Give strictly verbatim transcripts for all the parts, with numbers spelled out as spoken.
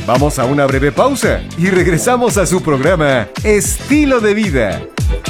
Vamos a una breve pausa y regresamos a su programa Estilo de Vida.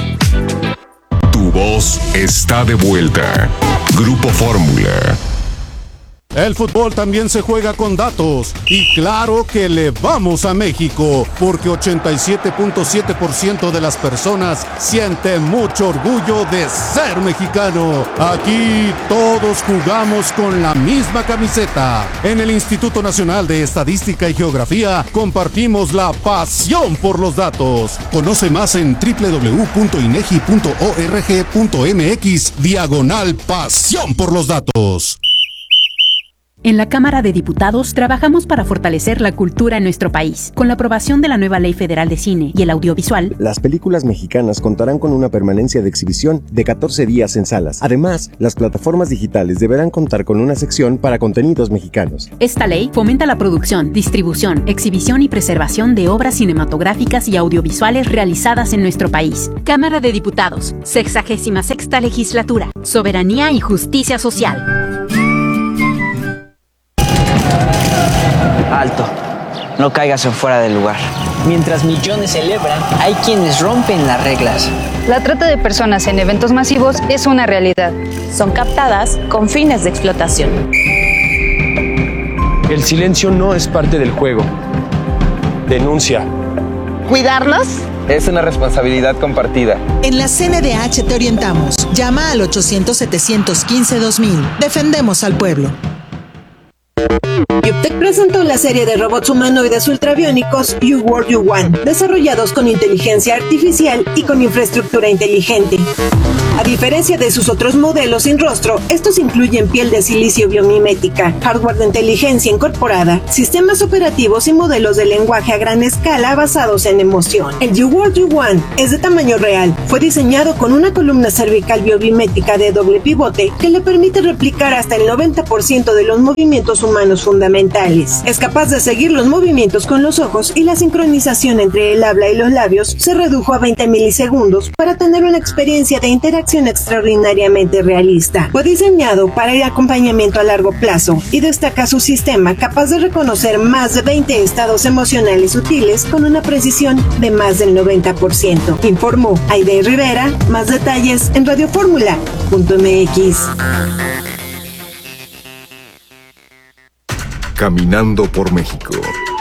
Tu voz está de vuelta. Grupo Fórmula. El fútbol también se juega con datos y claro que le vamos a México porque ochenta y siete punto siete por ciento de las personas sienten mucho orgullo de ser mexicano. Aquí todos jugamos con la misma camiseta. En el Instituto Nacional de Estadística y Geografía compartimos la pasión por los datos. Conoce más en doble u doble u doble u punto inegi punto org punto mx diagonal pasión por los datos. En la Cámara de Diputados trabajamos para fortalecer la cultura en nuestro país. Con la aprobación de la nueva Ley Federal de Cine y el Audiovisual, las películas mexicanas contarán con una permanencia de exhibición de catorce días en salas. Además, las plataformas digitales deberán contar con una sección para contenidos mexicanos. Esta ley fomenta la producción, distribución, exhibición y preservación de obras cinematográficas y audiovisuales realizadas en nuestro país. Cámara de Diputados, sexagésima sexta Legislatura. Soberanía y justicia social. Alto, no caigas en fuera del lugar. Mientras millones celebran, hay quienes rompen las reglas. La trata de personas en eventos masivos es una realidad. Son captadas con fines de explotación. El silencio no es parte del juego. Denuncia. ¿Cuidarlos? Es una responsabilidad compartida. En la C N D H te orientamos. Llama al ochocientos, setecientos quince, dos mil. Defendemos al pueblo. Yuptec presentó la serie de robots humanoides ultrabiónicos You World You Want, desarrollados con inteligencia artificial y con infraestructura inteligente. A diferencia de sus otros modelos sin rostro, estos incluyen piel de silicio biomimética, hardware de inteligencia incorporada, sistemas operativos y modelos de lenguaje a gran escala basados en emoción. El You World You Want es de tamaño real. Fue diseñado con una columna cervical biomimética de doble pivote que le permite replicar hasta el noventa por ciento de los movimientos humanos fundamentales. Es capaz de seguir los movimientos con los ojos y la sincronización entre el habla y los labios se redujo a veinte milisegundos para tener una experiencia de interacción extraordinariamente realista. Fue diseñado para el acompañamiento a largo plazo y destaca su sistema capaz de reconocer más de veinte estados emocionales sutiles con una precisión de más del noventa por ciento. Informó Aide Rivera. Más detalles en radioformula punto m x. Caminando por México.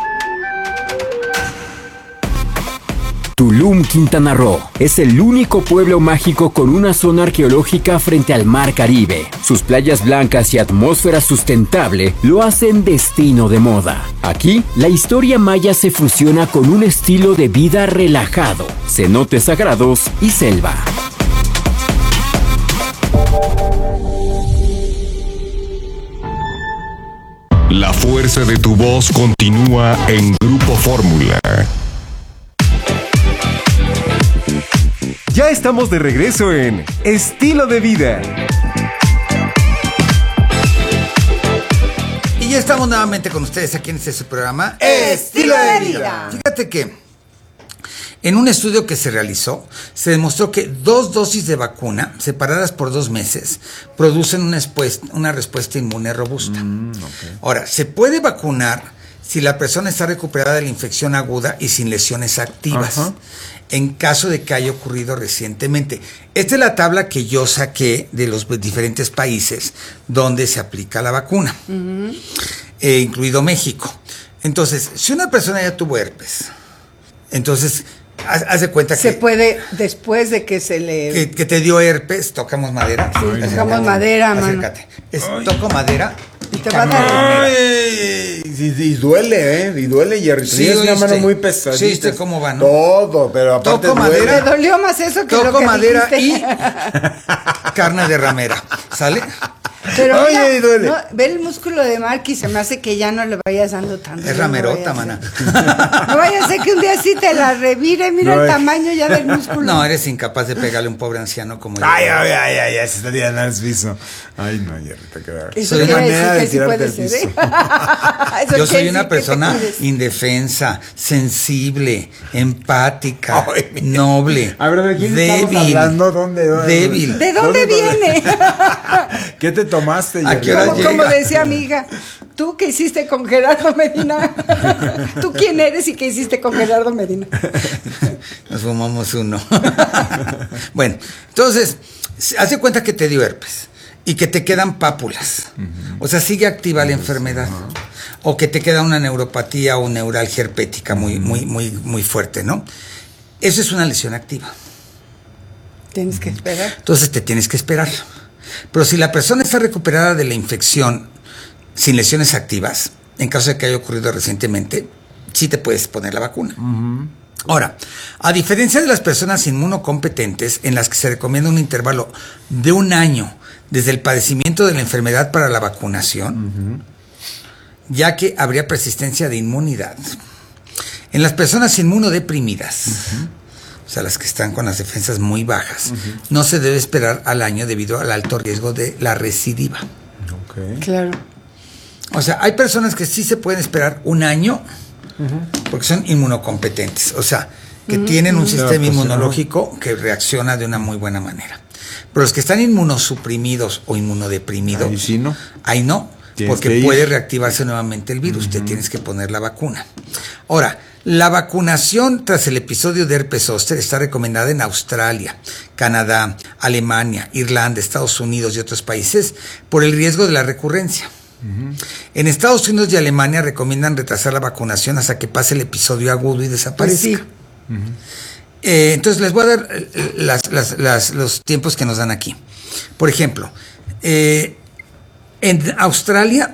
Tulum, Quintana Roo, es el único pueblo mágico con una zona arqueológica frente al Mar Caribe. Sus playas blancas y atmósfera sustentable lo hacen destino de moda. Aquí, la historia maya se fusiona con un estilo de vida relajado, cenotes sagrados y selva. La fuerza de tu voz continúa en Grupo Fórmula. Ya estamos de regreso en Estilo de Vida. Y ya estamos nuevamente con ustedes aquí en este su programa Estilo de Vida. Fíjate que en un estudio que se realizó, se demostró que dos dosis de vacuna, separadas por dos meses, producen una, espuesta, una respuesta inmune robusta. Mm, okay. Ahora, se puede vacunar si la persona está recuperada de la infección aguda y sin lesiones activas. Ajá. En caso de que haya ocurrido recientemente. Esta es la tabla que yo saqué de los diferentes países donde se aplica la vacuna, uh-huh. eh, incluido México. Entonces, si una persona ya tuvo herpes, entonces, haz, haz de cuenta se que... Se puede, después de que se le... Que, que te dio herpes, tocamos madera. Sí, Ay, tocamos no. madera, Acércate. Es, toco madera. Y te va a dar... Ay, y, y duele, ¿eh? Y duele, Jerry. Sí, es una mano muy pesada. Sí, este cómo va, ¿no? Todo, pero aparte toco duele. madera. Me dolió más eso que toco lo que madera dijiste. Y carne de ramera. ¿Sale? Pero Oye, mira, duele. No, ve el músculo de Marky, se me hace que ya no le vayas dando tanto. Es ramerota, mana. No vaya a ser que un día sí te la revire, mira no, el tamaño ya del músculo. No, eres incapaz de pegarle a un pobre anciano como yo. Ay, ay, ay, ay, ay, se está tirando al piso. Ay, no, Jerry, te quedas. Eso soy manera de tirarte al piso. ¿Eh? Yo soy una persona indefensa, sensible, empática, ay, noble, a ver, ¿de quién débil, estamos hablando? ¿Dónde, dónde, débil. ¿De dónde, ¿Dónde viene? ¿Qué te tomaste? ¿A qué hora como, llega? como decía mi hija, ¿tú qué hiciste con Gerardo Medina? ¿Tú quién eres y qué hiciste con Gerardo Medina? Nos fumamos uno. Bueno, entonces, haz de cuenta que te dio herpes y que te quedan pápulas. Uh-huh. O sea, sigue activa la enfermedad. Uh-huh. O que te queda una neuropatía o neuralgia herpética muy, uh-huh. muy, muy, muy fuerte, ¿no? Eso es una lesión activa. Tienes que esperar. Entonces te tienes que esperar. Pero si la persona está recuperada de la infección sin lesiones activas, en caso de que haya ocurrido recientemente, sí te puedes poner la vacuna. Uh-huh. Ahora, a diferencia de las personas inmunocompetentes, en las que se recomienda un intervalo de un año desde el padecimiento de la enfermedad para la vacunación, uh-huh. ya que habría persistencia de inmunidad. En las personas inmunodeprimidas, uh-huh. o sea, las que están con las defensas muy bajas, uh-huh. no se debe esperar al año debido al alto riesgo de la recidiva. Okay. Claro. O sea, hay personas que sí se pueden esperar un año uh-huh. porque son inmunocompetentes, o sea, que uh-huh. tienen un uh-huh. sistema claro, pues, inmunológico no. que reacciona de una muy buena manera. Pero los que están inmunosuprimidos o inmunodeprimidos, ahí sí no. Ahí no, porque puede reactivarse nuevamente el virus, uh-huh. te tienes que poner la vacuna. Ahora, la vacunación tras el episodio de herpes zóster está recomendada en Australia, Canadá, Alemania, Irlanda, Estados Unidos y otros países por el riesgo de la recurrencia. Uh-huh. En Estados Unidos y Alemania recomiendan retrasar la vacunación hasta que pase el episodio agudo y desaparezca. Pues sí. Uh-huh. eh, entonces les voy a dar las, las, las, los tiempos que nos dan aquí. Por ejemplo, eh, en Australia,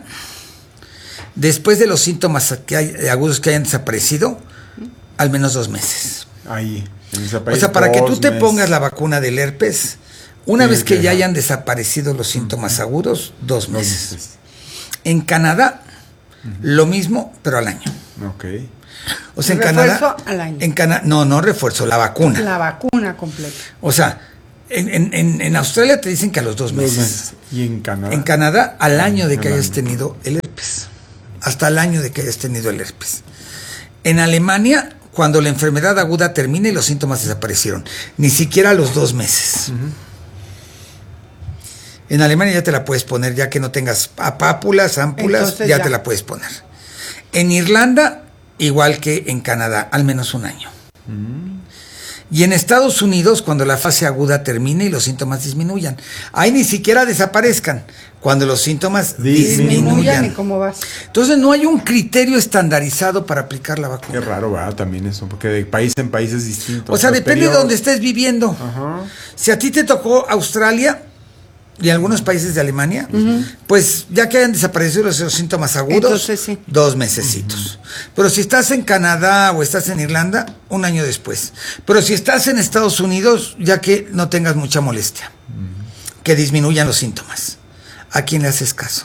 después de los síntomas que hay, agudos que hayan desaparecido, al menos dos meses. Ahí, en ese país, o sea, para que tú te meses. pongas la vacuna del herpes, una sí, vez que ya hayan desaparecido los síntomas agudos, dos meses. meses. En Canadá, uh-huh. lo mismo, pero al año. Ok. O sea, en refuerzo Canadá. al año. En Cana- no, no refuerzo, la vacuna. La vacuna completa. O sea, en, en, en, en Australia te dicen que a los dos meses. Dos meses. ¿Y en Canadá? En Canadá, al año de que hayas tenido el herpes. Hasta el año de que hayas tenido el herpes. En Alemania, cuando la enfermedad aguda termina y los síntomas desaparecieron. Ni siquiera a los dos meses. Uh-huh. En Alemania ya te la puedes poner, ya que no tengas pápulas, ámpulas, Entonces, ya, ya te la puedes poner. En Irlanda, igual que en Canadá, al menos un año. Uh-huh. Y en Estados Unidos, cuando la fase aguda termine y los síntomas disminuyan. Ahí ni siquiera desaparezcan, cuando los síntomas disminuyan. disminuyan. ¿Y cómo vas? Entonces no hay un criterio estandarizado para aplicar la vacuna. Qué raro, ¿verdad? También eso, porque de país en país es distinto. O sea, depende periodos. de donde estés viviendo. Uh-huh. Si a ti te tocó Australia y algunos países de Alemania, uh-huh. pues ya que hayan desaparecido los, los síntomas agudos, Entonces, sí. dos mesecitos. Uh-huh. Pero si estás en Canadá o estás en Irlanda, un año después. Pero si estás en Estados Unidos, ya que no tengas mucha molestia, uh-huh. que disminuyan los síntomas. ¿A quién le haces caso?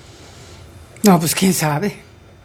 No, pues quién sabe.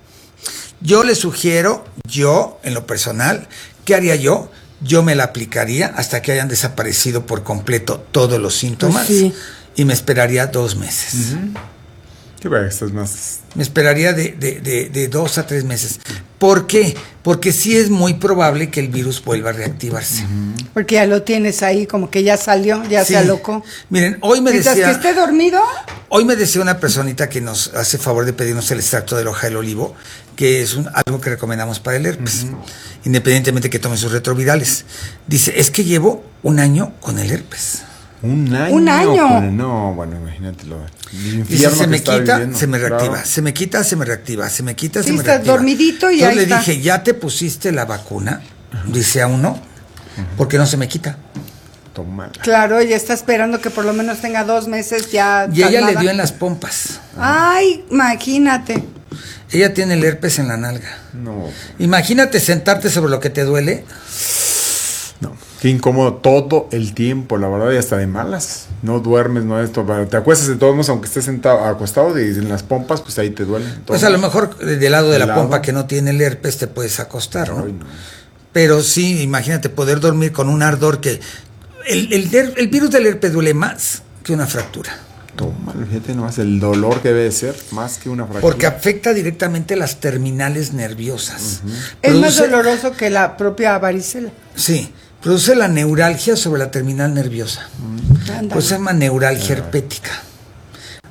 Yo le sugiero, yo, en lo personal, ¿qué haría yo? Yo me la aplicaría hasta que hayan desaparecido por completo todos los síntomas. Pues sí. Y me esperaría dos meses. Uh-huh. ¿Qué va? Estás más... Me esperaría de, de, de, de dos a tres meses. ¿Por qué? Porque sí es muy probable que el virus vuelva a reactivarse. Uh-huh. Porque ya lo tienes ahí, como que ya salió, ya sí. se alocó. Miren, hoy me Mientras decía... que esté dormido... Hoy me decía una personita que nos hace favor de pedirnos el extracto de la hoja del olivo, que es un, algo que recomendamos para el herpes, uh-huh. independientemente que tome sus retrovirales. Dice, es que llevo un año con el herpes. Un año. Un año. Con, no, bueno, imagínatelo. Dice, se me quita, viviendo. se me reactiva, claro. se me quita, se me reactiva, se me quita, sí, se me reactiva. Estás dormidito y Yo ahí le está. dije, ¿ya te pusiste la vacuna? Uh-huh. Dice, aún no, uh-huh. porque no se me quita. Tómala. Claro, ella está esperando que por lo menos tenga dos meses ya. Y ella le dio en las pompas. Ay, imagínate. Ella tiene el herpes en la nalga. No. Imagínate sentarte sobre lo que te duele. No. Qué incómodo todo el tiempo, la verdad, y hasta de malas. No duermes, no esto. Te acuestas de todos modos, aunque estés sentado, acostado, y en las pompas, pues ahí te duele. Pues a lo mejor del lado de la lado. pompa que no tiene el herpes te puedes acostar, ¿no? Ay, no. Pero sí, imagínate poder dormir con un ardor que... El, el, el virus del herpes duele más que una fractura. Toma, fíjate nomás el dolor que debe ser más que una fractura. Porque afecta directamente las terminales nerviosas. Uh-huh. Es produce, más doloroso que la propia varicela. Sí, produce la neuralgia sobre la terminal nerviosa. Uh-huh. Pues se llama neuralgia herpética.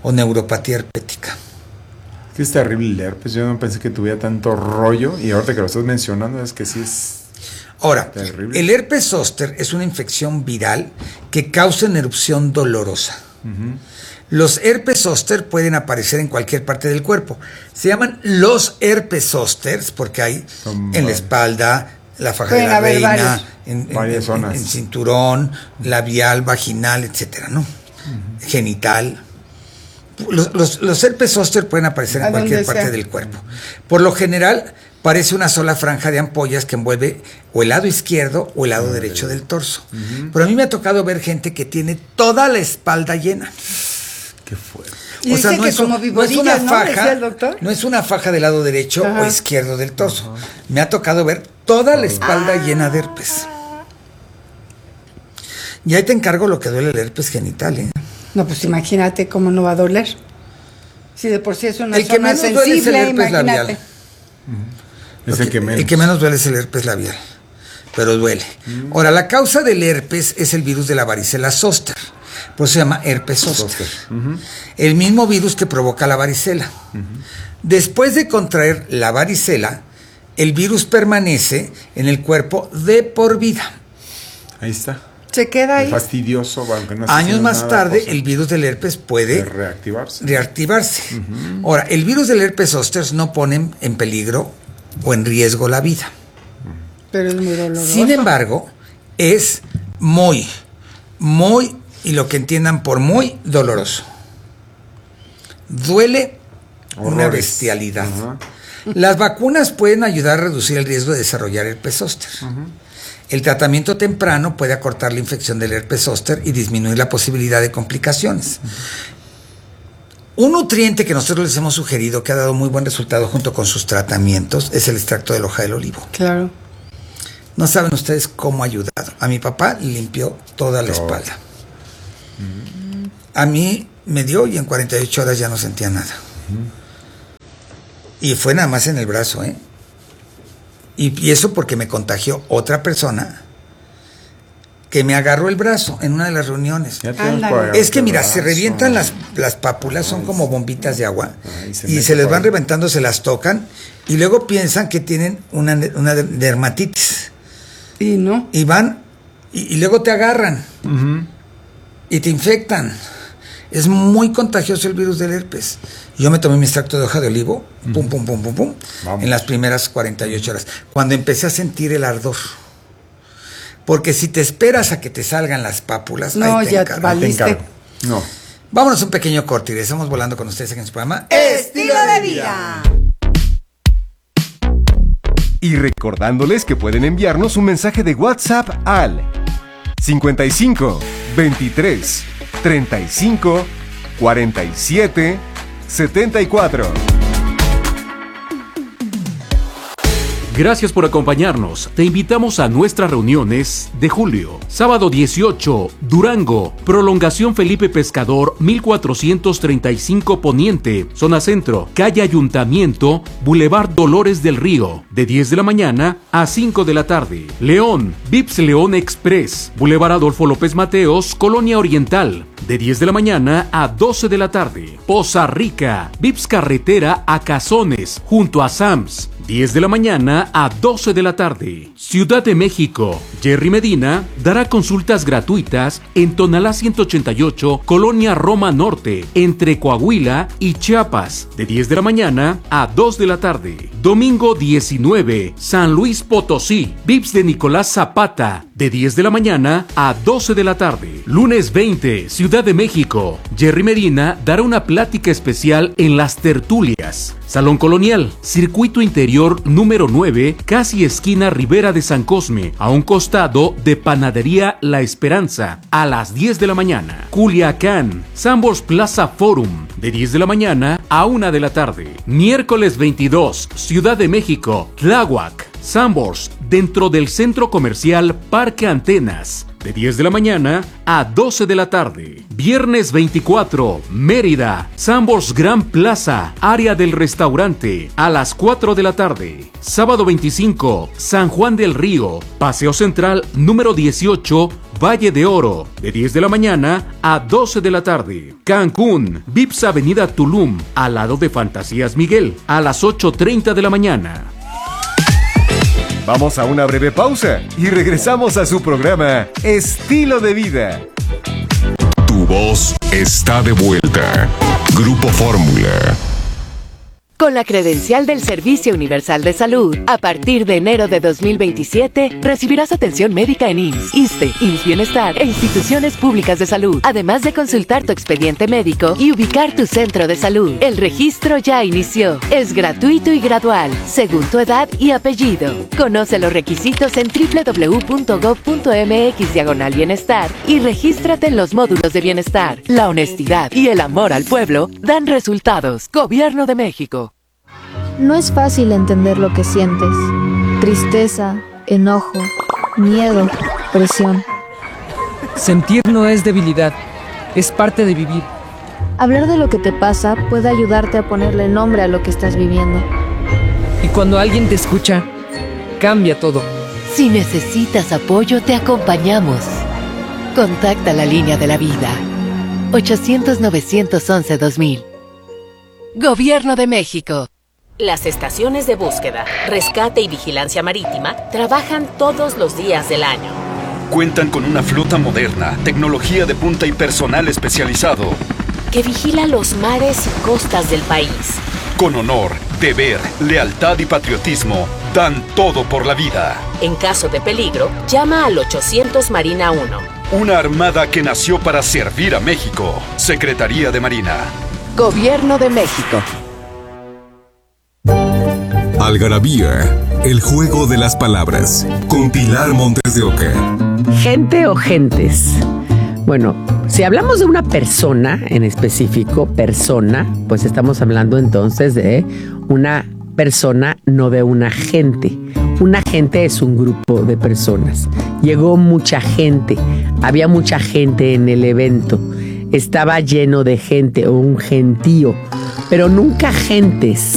o neuropatía herpética. Es terrible el herpes, yo no pensé que tuviera tanto rollo y ahorita que lo estás mencionando es que sí es Ahora, terrible. El herpes zóster es una infección viral que causa una erupción dolorosa. Uh-huh. Los herpes zóster pueden aparecer en cualquier parte del cuerpo. Se llaman los herpes zósters porque hay Son en la espalda, la faja de la reina, en, en, en, en, en cinturón, labial, vaginal, etcétera, ¿no? Uh-huh. Genital. Los, los, los herpes zóster pueden aparecer en cualquier parte sea? del cuerpo. Por lo general, parece una sola franja de ampollas que envuelve o el lado izquierdo o el lado uh-huh. derecho del torso. Uh-huh. Pero a mí me ha tocado ver gente que tiene toda la espalda llena. Qué fuerte. Y o sea, no, que es, como no es una ¿no? faja, el doctor? no es una faja del lado derecho uh-huh. o izquierdo del torso. Uh-huh. Me ha tocado ver toda la espalda ah. llena de herpes. Y ahí te encargo lo que duele el herpes genital, ¿eh? No, pues imagínate cómo no va a doler. Si de por sí es una el zona que menos sensible, duele es el herpes imagínate. labial. Uh-huh. Es el que menos. El que menos duele es el herpes labial, pero duele. Uh-huh. Ahora, la causa del herpes es el virus de la varicela zóster, por eso se llama herpes zóster. Uh-huh. El mismo virus que provoca la varicela. Uh-huh. Después de contraer la varicela, el virus permanece en el cuerpo de por vida. Ahí está. Se queda ahí. Fastidioso. No Años más tarde, cosa. el virus del herpes puede reactivarse. reactivarse. Uh-huh. Ahora, el virus del herpes zóster no pone en peligro o en riesgo la vida. Pero es muy doloroso. Sin embargo, es muy, muy, y lo que entiendan por muy, doloroso. Duele Horrores. una bestialidad. Uh-huh. Las vacunas pueden ayudar a reducir el riesgo de desarrollar herpes zóster. Uh-huh. El tratamiento temprano puede acortar la infección del herpes zóster y disminuir la posibilidad de complicaciones. Uh-huh. Un nutriente que nosotros les hemos sugerido que ha dado muy buen resultado junto con sus tratamientos es el extracto de la hoja del olivo. Claro. No saben ustedes cómo ha ayudado. A mi papá limpió toda la oh. espalda. Uh-huh. A mí me dio y en cuarenta y ocho horas ya no sentía nada. Uh-huh. Y fue nada más en el brazo, ¿eh? Y, y eso porque me contagió otra persona que me agarró el brazo en una de las reuniones. Es que mira, se revientan las, las pápulas, son como bombitas de agua, Ay, se y se les van reventando, se las tocan, y luego piensan que tienen una, una dermatitis. Y no. Y van, y, y luego te agarran, uh-huh. y te infectan. Es muy contagioso el virus del herpes. Yo me tomé mi extracto de hoja de olivo, uh-huh. pum, pum, pum, pum, pum, Vamos. en las primeras cuarenta y ocho horas, cuando empecé a sentir el ardor. Porque si te esperas a que te salgan las pápulas, no, ahí te ya encargo. valiste. Te encargo. No. Vámonos a un pequeño corte y estamos volando con ustedes aquí en su programa Estilo de Vida. Y recordándoles que pueden enviarnos un mensaje de WhatsApp al cincuenta y cinco, veintitrés, treinta y cinco, cuarenta y siete, setenta y cuatro. Gracias por acompañarnos. Te invitamos a nuestras reuniones de julio. Sábado dieciocho, Durango. Prolongación Felipe Pescador, mil cuatrocientos treinta y cinco Poniente. Zona Centro. Calle Ayuntamiento, Boulevard Dolores del Río. De diez de la mañana a cinco de la tarde. León. Vips León Express. Boulevard Adolfo López Mateos, Colonia Oriental. De diez de la mañana a doce de la tarde. Poza Rica. Vips Carretera a Cazones, junto a Sams. diez de la mañana a doce de la tarde. Ciudad de México. Jerry Medina dará consultas gratuitas en Tonalá ciento ochenta y ocho, Colonia Roma Norte, entre Coahuila y Chiapas, de diez de la mañana a dos de la tarde. Domingo diecinueve, San Luis Potosí. Vips de Nicolás Zapata, de diez de la mañana a doce de la tarde. Lunes veinte, Ciudad de México. Jerry Medina dará una plática especial en Las Tertulias. Salón Colonial, Circuito Interior número nueve, casi esquina Ribera de San Cosme, a un costado de Panadería La Esperanza, a las diez de la mañana. Culiacán, Sambors Plaza Forum, de diez de la mañana a una de la tarde. Miércoles veintidós, Ciudad de México, Tláhuac, Sambors, dentro del Centro Comercial Parque Antenas, de diez de la mañana a doce de la tarde. Viernes veinticuatro, Mérida, Sambors Gran Plaza, área del restaurante, a las cuatro de la tarde. Sábado veinticinco, San Juan del Río, Paseo Central número dieciocho, Valle de Oro, de diez de la mañana a doce de la tarde. Cancún, Vips Avenida Tulum, al lado de Fantasías Miguel, a las ocho treinta de la mañana. Vamos a una breve pausa y regresamos a su programa Estilo de Vida. Tu voz está de vuelta. Grupo Fórmula. Con la credencial del Servicio Universal de Salud, a partir de enero de dos mil veintisiete, recibirás atención médica en I M S S, ISSSTE, I M S S Bienestar e instituciones públicas de salud, además de consultar tu expediente médico y ubicar tu centro de salud. El registro ya inició. Es gratuito y gradual, según tu edad y apellido. Conoce los requisitos en doble u doble u doble u punto gob punto eme equis diagonal bienestar y regístrate en los módulos de bienestar. La honestidad y el amor al pueblo dan resultados. Gobierno de México. No es fácil entender lo que sientes. Tristeza, enojo, miedo, presión. Sentir no es debilidad, es parte de vivir. Hablar de lo que te pasa puede ayudarte a ponerle nombre a lo que estás viviendo. Y cuando alguien te escucha, cambia todo. Si necesitas apoyo, te acompañamos. Contacta la línea de la vida. ochocientos, novecientos once, dos mil. Gobierno de México. Las estaciones de búsqueda, rescate y vigilancia marítima trabajan todos los días del año. Cuentan con una flota moderna, tecnología de punta y personal especializado, que vigila los mares y costas del país. Con honor, deber, lealtad y patriotismo, dan todo por la vida. En caso de peligro, llama al ochocientos Marina uno. Una armada que nació para servir a México. Secretaría de Marina. Gobierno de México. Algarabía, el juego de las palabras, con Pilar Montes de Oca. ¿Gente o gentes? Bueno, si hablamos de una persona en específico, persona, pues estamos hablando entonces de una persona, no de una gente. Una gente es un grupo de personas. Llegó mucha gente, había mucha gente en el evento. Estaba lleno de gente o un gentío, pero nunca gentes.